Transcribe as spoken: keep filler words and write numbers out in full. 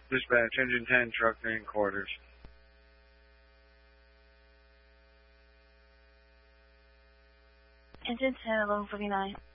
Dispatch, engine ten, truck main quarters. Engine ten, eleven forty-nine.